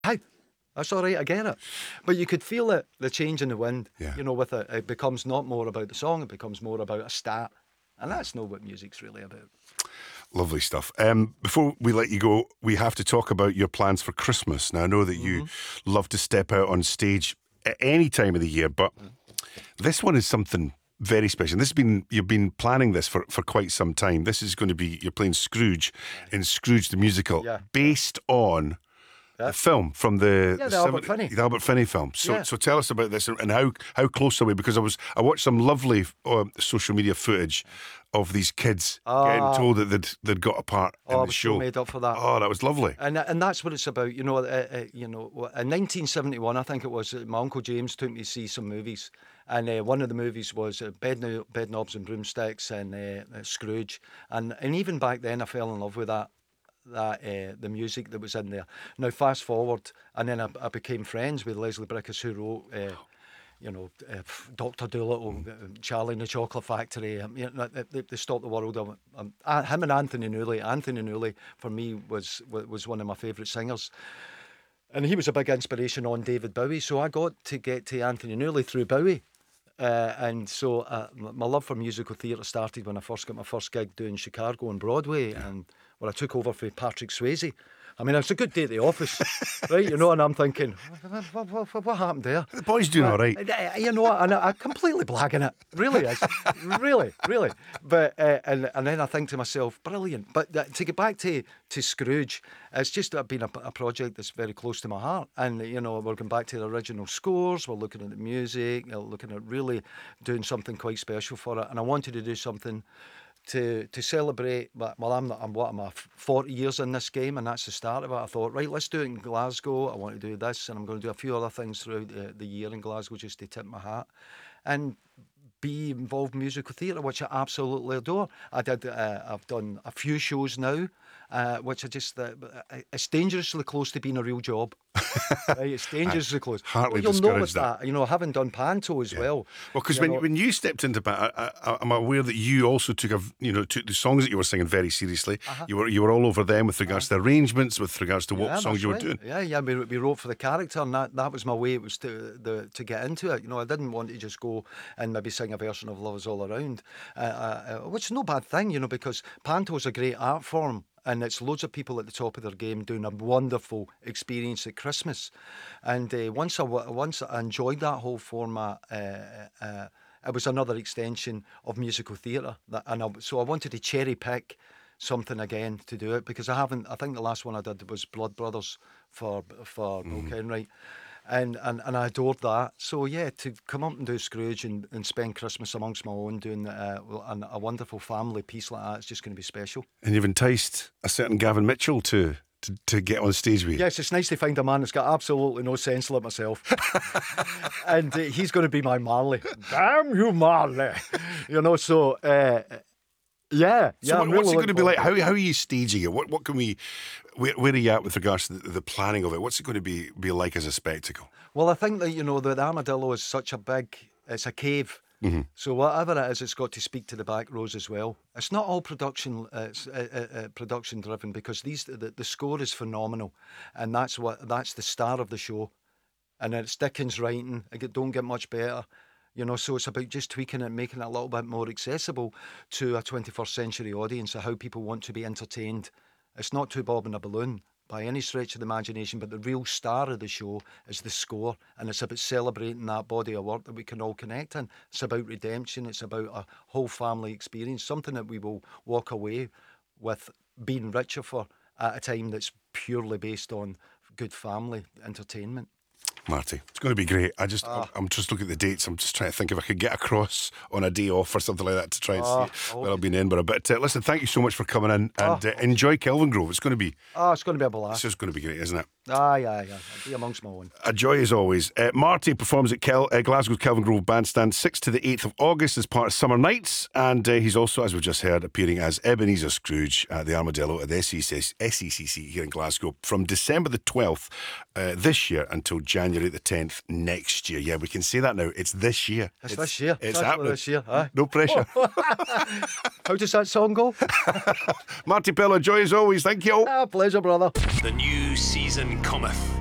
Hi. That's all right, I get it. But you could feel it, the change in the wind. Yeah. You know, with it, it becomes not more about the song, it becomes more about a start. And that's not what music's really about. Lovely stuff. Before we let you go, we have to talk about your plans for Christmas. Now, I know that you love to step out on stage at any time of the year, but this one is something very special. You've been planning this for quite some time. This is going to be, you're playing Scrooge in Scrooge the Musical, based on the film from the Albert Finney film. So tell us about this and how close are we? Because I watched some lovely social media footage of these kids getting told that they'd got a part in the show. So made up for that. Oh, that was lovely. And that's what it's about. You know, in 1971, I think it was, my Uncle James took me to see some movies. And one of the movies was Bedknobs and Broomsticks and Scrooge. And even back then, I fell in love with that the music that was in there. Now fast forward, and then I became friends with Leslie Bricusse, who wrote Dr. Dolittle, Charlie and the Chocolate Factory. They stopped the world. Him and Anthony Newley. Anthony Newley for me was one of my favourite singers, and he was a big inspiration on David Bowie. So I got to Anthony Newley through Bowie. And so my love for musical theatre started when I first got my first gig doing Chicago on Broadway, and where I took over for Patrick Swayze. I mean, it's a good day at the office, right? You know, and I'm thinking, what happened there? The boy's doing all right. You know, and I'm completely blagging it. Really is. really. But, and then I think to myself, brilliant. But to get back to Scrooge, it's just been a project that's very close to my heart. And, you know, we're going back to the original scores, we're looking at the music, looking at really doing something quite special for it. And I wanted to do something to celebrate. I'm 40 years in this game, and that's the start of it. I thought, right, let's do it in Glasgow. I want to do this, and I'm going to do a few other things throughout the year in Glasgow just to tip my hat and be involved in musical theatre, which I absolutely adore. I've done a few shows now, which I just it's dangerously close to being a real job. Right, it's dangerously close. Hardly you'll discourage notice that. You know, having done panto as well. Well, because when you stepped into I'm aware that you also took the songs that you were singing very seriously. You were all over them with regards to the arrangements, with regards to what songs you were doing. Yeah. We wrote for the character, and that was my way. It was to get into it. You know, I didn't want to just go and maybe sing a version of Love Is All Around, which is no bad thing, you know, because panto is a great art form. And it's loads of people at the top of their game doing a wonderful experience at Christmas. And once I enjoyed that whole format, it was another extension of musical theatre. So I wanted to cherry pick something again to do it, because I think the last one I did was Blood Brothers for Bill Kenwright. And I adored that. So yeah, to come up and do Scrooge and spend Christmas amongst my own doing a wonderful family piece like that, it's just going to be special. And you've enticed a certain Gavin Mitchell to get on stage with you. Yes, it's nice to find a man that's got absolutely no sense like myself. And he's going to be my Marley. Damn you, Marley. You know, so... Yeah. So what's it going to be like? How are you staging it? What can we? Where are you at with regards to the planning of it? What's it going to be like as a spectacle? Well, I think that, you know, the Armadillo is such it's a cave. Mm-hmm. So whatever it is, it's got to speak to the back rows as well. It's not all production driven, because the score is phenomenal, and that's the star of the show, and it's Dickens writing. It don't get much better. You know, so it's about just tweaking it and making it a little bit more accessible to a 21st century audience of how people want to be entertained. It's not too bob in a balloon by any stretch of the imagination, but the real star of the show is the score, and it's about celebrating that body of work that we can all connect in. It's about redemption. It's about a whole family experience, something that we will walk away with being richer for at a time that's purely based on good family entertainment. Marty, it's going to be great. I'm just looking at the dates. I'm just trying to think if I could get across on a day off or something like that to try and see where I'll be in Edinburgh. But listen, thank you so much for coming in, and enjoy Kelvingrove. It's going to be a blast. It's just going to be great, isn't it? Yeah. I'll be amongst my own. A joy as always. Marty performs at Glasgow's Kelvingrove Bandstand 6th to the 8th of August as part of Summer Nights, and he's also, as we've just heard, appearing as Ebenezer Scrooge at the Armadillo at the SECC here in Glasgow from December the 12th this year until January the 10th next year. Yeah, we can say that now. It's this year. It's this year. It's happening. This year. Aye. No pressure. How does that song go? Marty Pellow, joy as always. Thank you. Pleasure, brother. The new season cometh.